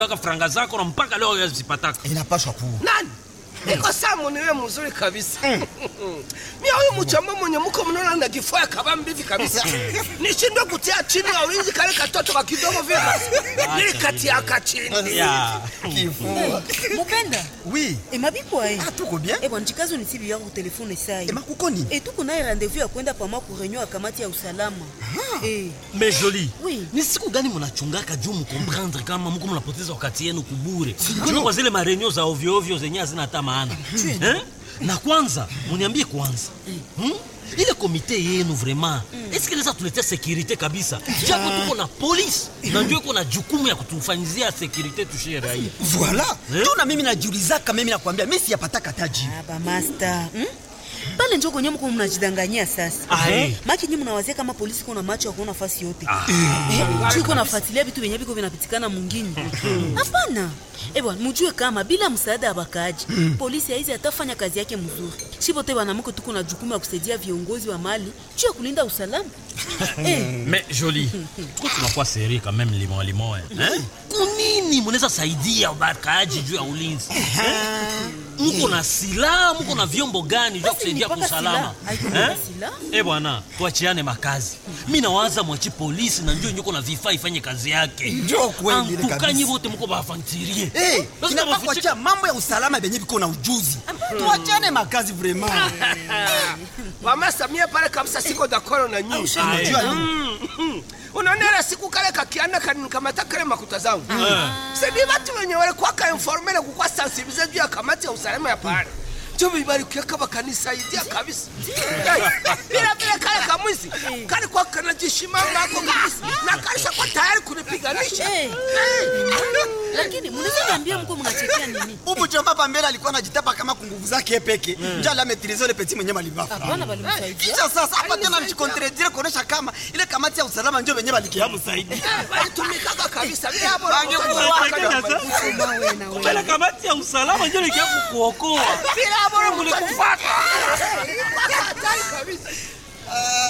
Kaka franga zako na mpaka leo yazipataka. Inapaswa kuwa. Nani? Niko samu niwe mzuri kabisa. Mimi huyu mchamba mwenye mko mnaona na kifua kabambi hivi kabisa. Nishindwe kutia chini ya ulinzi kale katoto wa kidogo vile basi. Nilikatia chini. Ya. Kifua. Mupenda? Oui. Mabipo ai. Ah, tuko bien? Bwana chikazo ni sibi yako telefone sai. Kuko nini? Tuko na rendez-vous ya kwenda pa mwa kureunion ya kamati ya usalama. Mais Jolie. Oui. Ni siku gani mnachungaka juu mkomprendre kama mko mnapoteza wakati yenu kubure? Juu kwa zile mareunion za ovyo ovyo zenye hazina hata maana. Na kwanza, muniambie kwanza. Ile komite yenu vraiment, est-ce que les tuletea sécurité kabisa? Japo tuko na police, na ndio iko na jukumu ya kutufanyizia sécurité tushie raia. Voilà. Tuna mimi najiulizaka mimi nakwambia mimi siyapataka taji. Ba master. Pale njoo kwenye mko mnajidanganyia sasa. Maki nyinyi mnawazia kama polisi kuna macho ya kuona fasi yote. Chiko nafuatilia vitu vyenye viko vinapitikana mwingine. Hapana. Bwana mjue kama bila msaada wa bakaji, polisi haizi atafanya kazi yake mzuri. Sipote bwana mko tuko na jukumu ya kusaidia viongozi wa mali, juu ya kulinda usalama. Mais Jolie, tuko tunakuwa seri quand même limon hein? Kunini mnaweza saidia bakaji juu ya ulinzi? Mko na silaha, mko na vyombo gani vya kusaidia kwa usalama? Bwana, tuachiane makazi. Mimi nawaza mwachi polisi na ndio nyuko na vifaa ifanye kazi yake. Ndio kweli kabisa. Tukanyi wote mko bafantirie. Tunataka kuacha mambo ya usalama benye biko na ujuzi. Tuachane makazi vraiment. Mama Samia pale kabisa siko dakoro na nyinyi. Unajua nini? Unaona siku kale kakiana kanikamata kale makuta zangu. Sasa watu wenye wale kwa informele kwa sensibiliser juu ya kamati ya usalama ya pale. Jobi bali kiaka bakanisa idia kabisa. Bila kale kamwisi. Kale kwa kanajishimanga hapo kabisa. Na kanisa kwa tayari kunipiganisha. Lakini mnaweza niambia mko mnachekea nini? Ubu chomba pambele alikuwa anajitapa kama kunguvu zake peke. Njala maîtriser le petit mwenye malibafu. Hapana bali msaidia. Kisha sasa hapa tena mchikontredire kuonesha kama ile kamati ya usalama ndio wenyewe balikiamu zaidi. Bali tumikaka kabisa. Bila hapo Kwa kamati ya usalama ndio ile kukuokoa. bila hapo mlikufuata. Hatari kabisa.